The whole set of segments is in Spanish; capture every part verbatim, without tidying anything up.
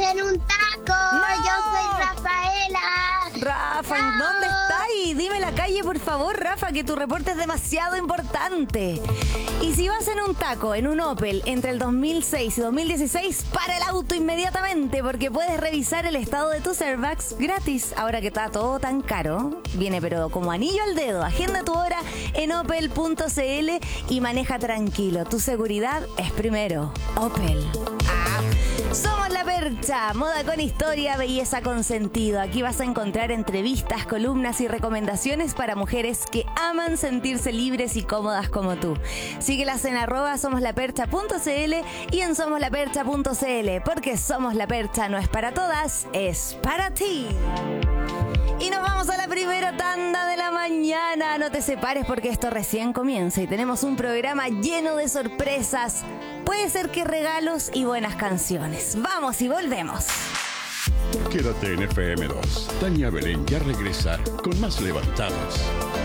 en un taco. ¡No! Yo soy Rafaela. Rafa, ¡No! ¿dónde estáis? Dime la calle, por favor, Rafa, que tu reporte es demasiado importante. Y si vas en un taco, en un Opel, entre el dos mil seis y dos mil dieciséis, para el auto inmediatamente, porque puedes revisar el estado de tus airbags gratis. Ahora que está todo tan caro, viene pero como anillo al dedo. Agenda tu hora en opel punto cl y maneja tranquilo. Tu seguridad es primero. Opel. Ah. Somos La Percha, moda con historia, belleza con sentido. Aquí vas a encontrar entrevistas, columnas y recomendaciones para mujeres que aman sentirse libres y cómodas como tú. Síguelas en arroba somoslapercha punto cl y en somoslapercha punto cl, porque Somos La Percha no es para todas, es para ti. Y nos vamos a la primera tanda de la mañana. No te separes porque esto recién comienza y tenemos un programa lleno de sorpresas. Puede ser que regalos y buenas canciones. Vamos y volvemos. Quédate en F M dos. Tania Belén ya regresa con más levantados.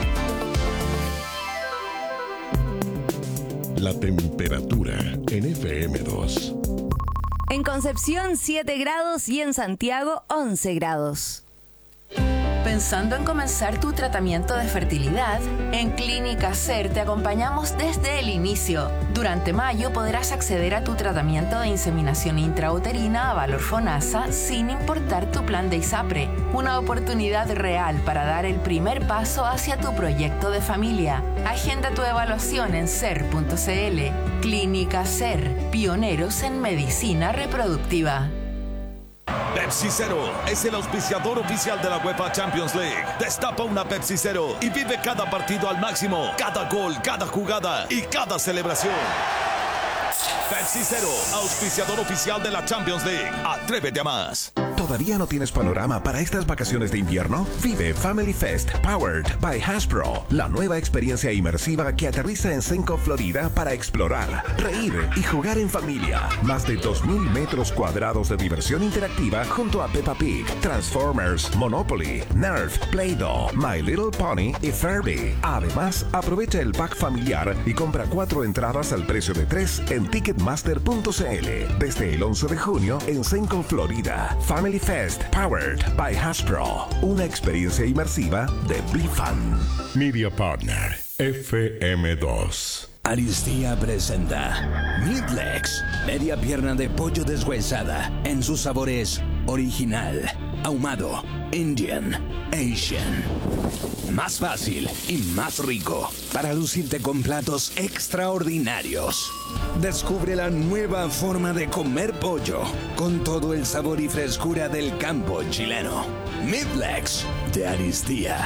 La temperatura en F M dos. En Concepción siete grados y en Santiago once grados. ¿Pensando en comenzar tu tratamiento de fertilidad? En Clínica SER te acompañamos desde el inicio. Durante mayo podrás acceder a tu tratamiento de inseminación intrauterina a valor FONASA sin importar tu plan de ISAPRE. Una oportunidad real para dar el primer paso hacia tu proyecto de familia. Agenda tu evaluación en ser punto cl. Clínica SER, pioneros en medicina reproductiva. Pepsi Cero es el auspiciador oficial de la UEFA Champions League. Destapa una Pepsi Cero y vive cada partido al máximo, cada gol, cada jugada y cada celebración. Pepsi Cero, auspiciador oficial de la Champions League. Atrévete a más. ¿Todavía no tienes panorama para estas vacaciones de invierno? Vive Family Fest Powered by Hasbro, la nueva experiencia inmersiva que aterriza en Senco, Florida, para explorar, reír y jugar en familia. Más de dos mil metros cuadrados de diversión interactiva junto a Peppa Pig, Transformers, Monopoly, Nerf, Play-Doh, My Little Pony y Furby. Además, aprovecha el pack familiar y compra cuatro entradas al precio de tres en ticketmaster punto cl. Desde el once de junio en Senco, Florida. Family Fest Powered by Hasbro, una experiencia inmersiva de BliFan. Media Partner F M dos. Aristía presenta Midlegs, media pierna de pollo deshuesada en sus sabores original, ahumado, Indian, Asian. Más fácil y más rico para lucirte con platos extraordinarios. Descubre la nueva forma de comer pollo con todo el sabor y frescura del campo chileno. Midlegs de Aristía.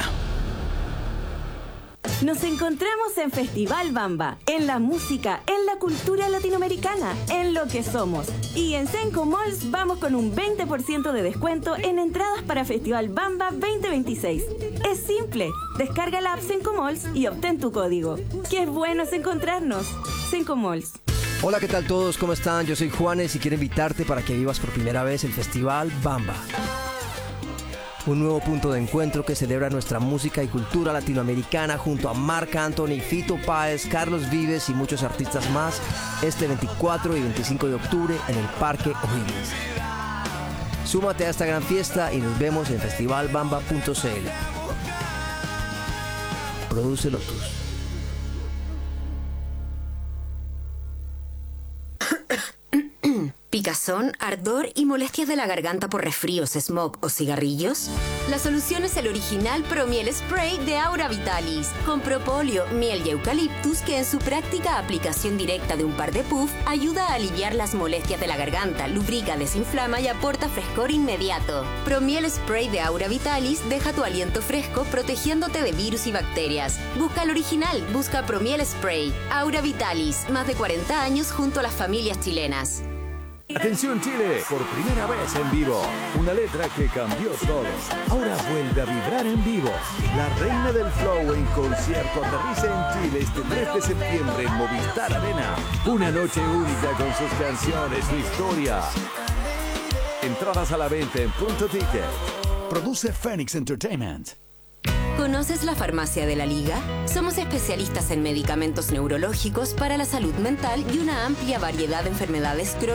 Nos encontramos en Festival Bamba, en la música, en la cultura latinoamericana, en lo que somos. Y en Senco Malls vamos con un veinte por ciento de descuento en entradas para Festival Bamba veinte veintiséis. Es simple, descarga la app Senco Malls y obtén tu código. ¡Qué bueno es encontrarnos! Senco Malls. Hola, ¿qué tal todos? ¿Cómo están? Yo soy Juanes y quiero invitarte para que vivas por primera vez el Festival Bamba. Un nuevo punto de encuentro que celebra nuestra música y cultura latinoamericana junto a Marc Anthony, Fito Páez, Carlos Vives y muchos artistas más este veinticuatro y veinticinco de octubre en el Parque O'Higgins. Súmate a esta gran fiesta y nos vemos en festival bamba punto cl. Produce Lotus. ¿Picazón, ardor y molestias de la garganta por resfríos, smog o cigarrillos? La solución es el original Promiel Spray de Aura Vitalis, con propóleo, miel y eucaliptus que en su práctica aplicación directa de un par de puff ayuda a aliviar las molestias de la garganta, lubrica, desinflama y aporta frescor inmediato. Promiel Spray de Aura Vitalis deja tu aliento fresco protegiéndote de virus y bacterias. Busca el original, busca Promiel Spray. Aura Vitalis, más de cuarenta años junto a las familias chilenas. Atención Chile, por primera vez en vivo, una letra que cambió todo. Ahora vuelve a vibrar en vivo. La reina del flow en concierto aterriza en Chile este tres de septiembre en Movistar Arena. Una noche única con sus canciones, su historia. Entradas a la venta en Punto Ticket. Produce Phoenix Entertainment. ¿Conoces la Farmacia de la Liga? Somos especialistas en medicamentos neurológicos para la salud mental y una amplia variedad de enfermedades crónicas